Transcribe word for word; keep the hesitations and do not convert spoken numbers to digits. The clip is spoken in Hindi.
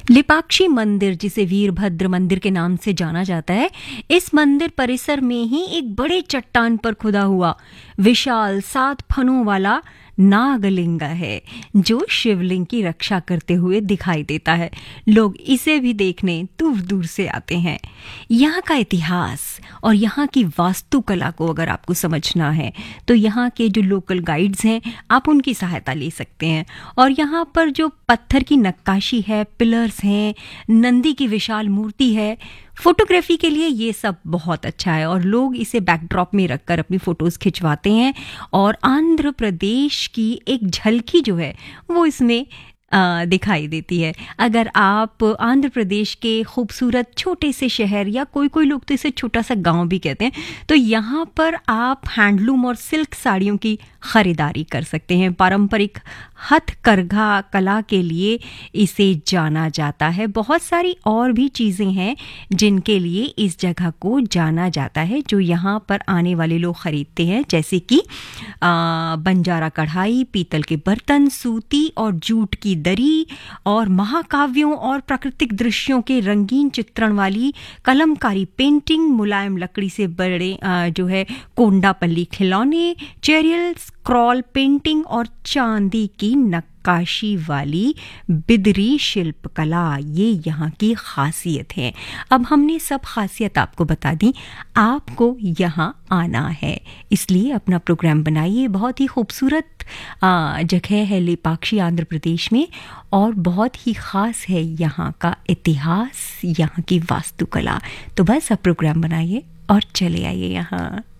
लेपाक्षी मंदिर, जिसे वीरभद्र मंदिर के नाम से जाना जाता है, इस मंदिर परिसर में ही एक बड़े चट्टान पर खुदा हुआ विशाल सात फनों वाला नागलिंग है, जो शिवलिंग की रक्षा करते हुए दिखाई देता है। लोग इसे भी देखने दूर दूर से आते हैं। यहाँ का इतिहास और यहाँ की वास्तुकला को अगर आपको समझना है तो यहाँ के जो लोकल गाइड्स हैं, आप उनकी सहायता ले सकते हैं। और यहाँ पर जो पत्थर की नक्काशी है, पिलर्स हैं, नंदी की विशाल मूर्ति है, फोटोग्राफी के लिए ये सब बहुत अच्छा है और लोग इसे बैकड्रॉप में रखकर अपनी फोटोज खिंचवाते हैं। और आंध्र प्रदेश की एक झलकी जो है वो इसमें आ, दिखाई देती है। अगर आप आंध्र प्रदेश के खूबसूरत छोटे से शहर, या कोई कोई लोग तो इसे छोटा सा गांव भी कहते हैं, तो यहाँ पर आप हैंडलूम और सिल्क साड़ियों की खरीदारी कर सकते हैं। पारंपरिक हथकरघा कला के लिए इसे जाना जाता है। बहुत सारी और भी चीज़ें हैं जिनके लिए इस जगह को जाना जाता है, जो यहाँ पर आने वाले लोग खरीदते हैं, जैसे कि बंजारा कढ़ाई, पीतल के बर्तन, सूती और जूट की दरी, और महाकाव्यों और प्राकृतिक दृश्यों के रंगीन चित्रण वाली कलमकारी पेंटिंग, मुलायम लकड़ी से बड़े जो है कोंडापल्ली खिलौने, चेरियल स्क्रॉल पेंटिंग और चांदी की नक्काशी वाली बिदरी शिल्पकला, ये यहाँ की खासियत है। अब हमने सब खासियत आपको बता दी, आपको यहाँ आना है, इसलिए अपना प्रोग्राम बनाइए। बहुत ही खूबसूरत जगह है लेपाक्षी, आंध्र प्रदेश में, और बहुत ही ख़ास है यहाँ का इतिहास, यहाँ की वास्तुकला। तो बस अब प्रोग्राम बनाइए और चले आइए यहाँ।